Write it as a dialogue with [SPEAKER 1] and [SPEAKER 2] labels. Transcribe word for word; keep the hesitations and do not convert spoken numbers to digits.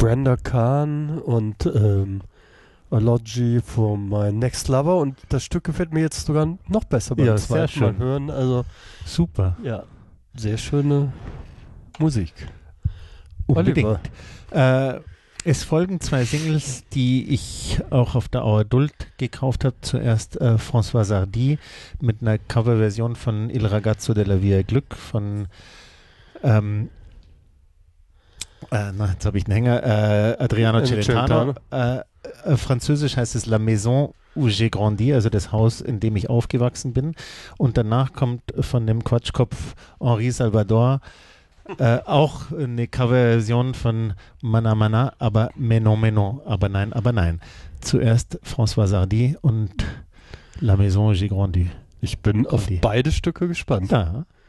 [SPEAKER 1] Brenda Khan und ähm, Alogy for My Next Lover und das Stück gefällt mir jetzt sogar noch besser beim
[SPEAKER 2] Ja, sehr
[SPEAKER 1] zweiten Mal
[SPEAKER 2] schön.
[SPEAKER 1] hören. Also
[SPEAKER 2] Super.
[SPEAKER 1] ja, sehr schöne Musik.
[SPEAKER 2] Unbedingt.
[SPEAKER 1] Oliver.
[SPEAKER 2] Äh, es folgen zwei Singles, die ich auch auf der Our Adult gekauft habe. Zuerst äh, François Sardy mit einer Coverversion von Il Ragazzo della Via Glück von ähm, äh, na, jetzt habe ich einen Hänger, äh, Adriano
[SPEAKER 1] Äh,
[SPEAKER 2] Celentano.
[SPEAKER 1] Celentano.
[SPEAKER 2] Äh, äh, französisch heißt es La Maison où j'ai grandi, also das Haus, in dem ich aufgewachsen bin. Und danach kommt von dem Quatschkopf Henri Salvador Äh, auch eine Coverversion von Mana Mana, aber Menon Menon, aber nein, aber nein. Zuerst François Sardy und La Maison où j'ai grandi.
[SPEAKER 1] Ich bin auf
[SPEAKER 2] Grandi.
[SPEAKER 1] beide Stücke gespannt.
[SPEAKER 2] Ja.